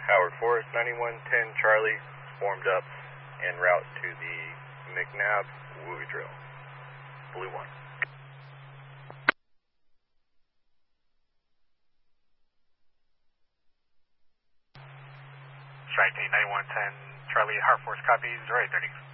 Howard Forest, 9110 Charlie, formed up en route to the McNabb Wooey drill. Blue 1. Strike 9110 Charlie, Howard Forest copies, right 30.